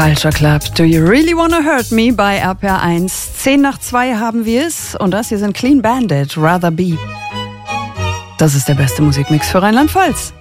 Culture Club. Do you really wanna hurt me bei RPR 1? 1:10 haben wir es. Und das hier sind Clean Bandit, Rather Be. Das ist der beste Musikmix für Rheinland-Pfalz.